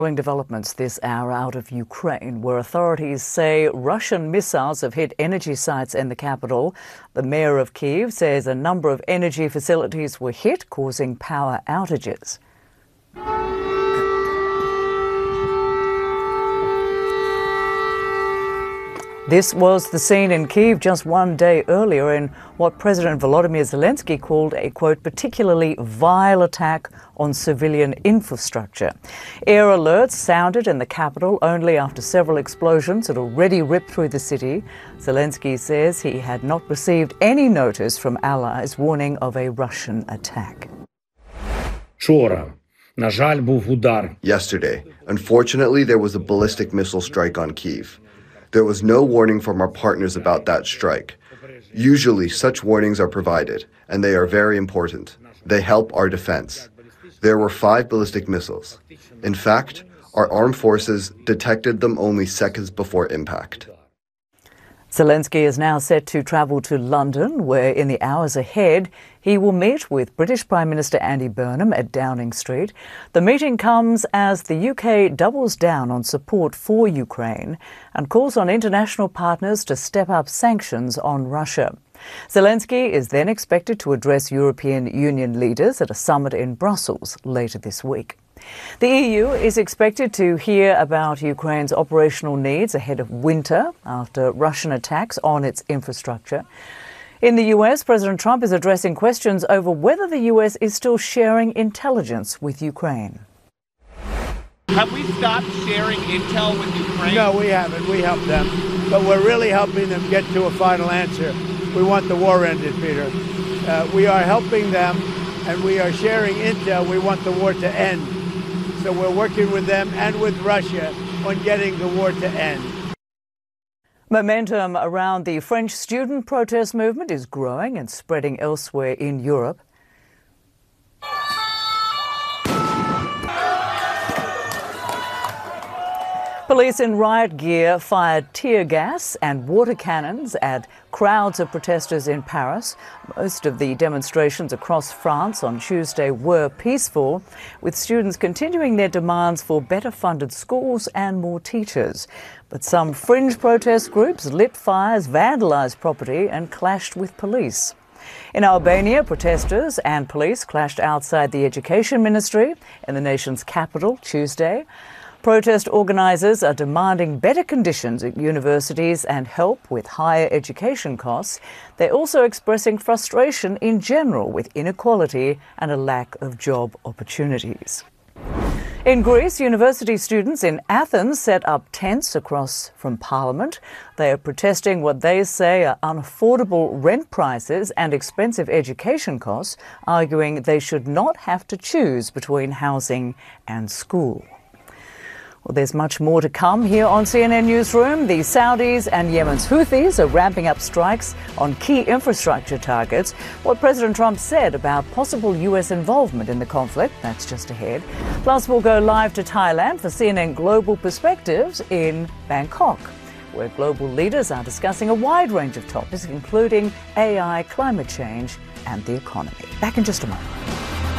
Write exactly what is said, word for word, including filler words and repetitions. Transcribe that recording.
Developments this hour out of Ukraine, where authorities say Russian missiles have hit energy sites in the capital. The mayor of Kyiv says a number of energy facilities were hit, causing power outages. This was the scene in Kyiv just one day earlier in what President Volodymyr Zelensky called a, quote, particularly vile attack on civilian infrastructure. Air alerts sounded in the capital only after several explosions had already ripped through the city. Zelensky says he had not received any notice from allies warning of a Russian attack. Yesterday, unfortunately, there was a ballistic missile strike on Kyiv. There was no warning from our partners about that strike. Usually, such warnings are provided, and they are very important. They help our defense. There were five ballistic missiles. In fact, our armed forces detected them only seconds before impact. Zelensky is now set to travel to London, where in the hours ahead he will meet with British Prime Minister Andy Burnham at Downing Street. The meeting comes as the U K doubles down on support for Ukraine and calls on international partners to step up sanctions on Russia. Zelensky is then expected to address European Union leaders at a summit in Brussels later this week. The E U is expected to hear about Ukraine's operational needs ahead of winter after Russian attacks on its infrastructure. In the U S, President Trump is addressing questions over whether the U S is still sharing intelligence with Ukraine. Have we stopped sharing intel with Ukraine? No, we haven't. We help them. But we're really helping them get to a final answer. We want the war ended, Peter. Uh, we are helping them, and we are sharing intel. We want the war to end. So we're working with them and with Russia on getting the war to end. Momentum around the French student protest movement is growing and spreading elsewhere in Europe. Police in riot gear fired tear gas and water cannons at crowds of protesters in Paris. Most of the demonstrations across France on Tuesday were peaceful, with students continuing their demands for better funded schools and more teachers. But some fringe protest groups lit fires, vandalised property and clashed with police. In Albania, protesters and police clashed outside the Education Ministry in the nation's capital Tuesday. Protest organisers are demanding better conditions at universities and help with higher education costs. They're also expressing frustration in general with inequality and a lack of job opportunities. In Greece, university students in Athens set up tents across from Parliament. They are protesting what they say are unaffordable rent prices and expensive education costs, arguing they should not have to choose between housing and school. Well, there's much more to come here on C N N Newsroom. The Saudis and Yemen's Houthis are ramping up strikes on key infrastructure targets. What President Trump said about possible U S involvement in the conflict, that's just ahead. Plus, we'll go live to Thailand for C N N Global Perspectives in Bangkok, where global leaders are discussing a wide range of topics, including A I, climate change and the economy. Back in just a moment.